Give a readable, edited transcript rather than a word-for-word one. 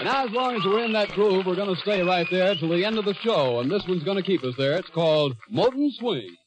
Now, as long as we're in that groove, we're going to stay right there till the end of the show, and this one's going to keep us there. It's called Moton Swing.